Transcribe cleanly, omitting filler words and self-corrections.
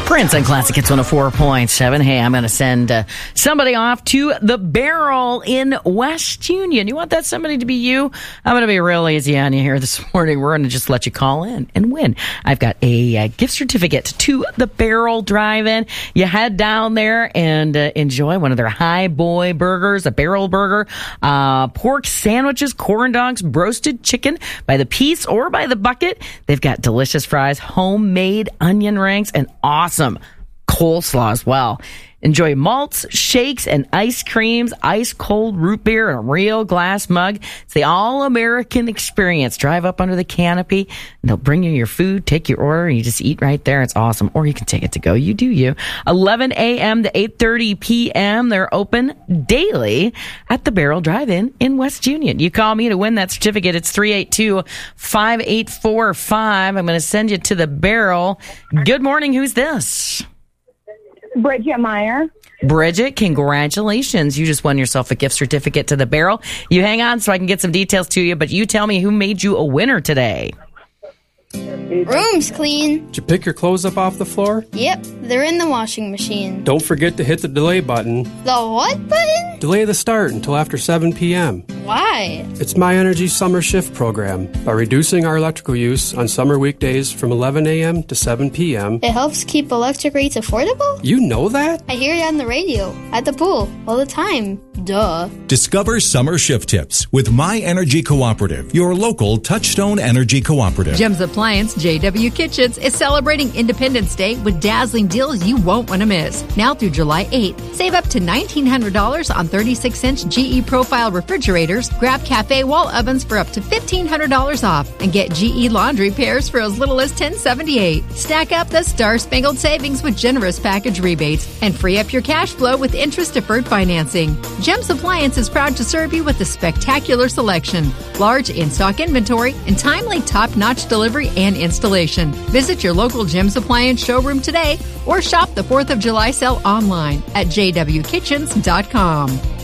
Prince on Classic Hits 104.7. Hey, I'm going to send somebody off to the Barrel in West Union. You want that somebody to be you? I'm going to be real easy on you here this morning. We're going to just let you call in and win. I've got a gift certificate to the Barrel Drive-In. You head down there and enjoy one of their High Boy burgers, a Barrel burger, pork sandwiches, corn dogs, roasted chicken by the piece or by the bucket. They've got delicious fries, homemade onion rings, and awesome coleslaw as well. Enjoy malts, shakes, and ice creams, ice cold root beer in a real glass mug. It's the all-American experience. Drive up under the canopy, and they'll bring you your food, take your order, and you just eat right there. It's awesome. Or you can take it to go. You do you. 11 a.m. to 8:30 p.m. They're open daily at the Barrel Drive-In in West Union. You call me to win that certificate. It's 382-5845. I'm going to send you to the Barrel. Good morning. Who's this? Bridget Meyer. Bridget, congratulations. You just won yourself a gift certificate to the Barrel. You hang on so I can get some details to you, but you tell me who made you a winner today. Room's clean. Did you pick your clothes up off the floor? Yep, they're in the washing machine. Don't forget to hit the delay button. The what button? Delay the start until after 7 p.m. Why? It's My Energy Summer Shift program. By reducing our electrical use on summer weekdays from 11 a.m. to 7 p.m. It helps keep electric rates affordable? You know that? I hear it on the radio, at the pool, all the time. Duh. Discover summer shift tips with My Energy Cooperative, your local Touchstone Energy Cooperative. Jim's Appliance JW Kitchens is celebrating Independence Day with dazzling deals you won't want to miss. Now through July 8th, save up to $1,900 on 36-inch GE Profile refrigerators, grab cafe wall ovens for up to $1,500 off, and get GE laundry pairs for as little as $10.78. Stack up the star-spangled savings with generous package rebates and free up your cash flow with interest-deferred financing. Jim's Appliance is proud to serve you with a spectacular selection, large in-stock inventory, and timely top-notch delivery and installation. Visit your local Jim's Appliance showroom today or shop the 4th of July sale online at jwkitchens.com.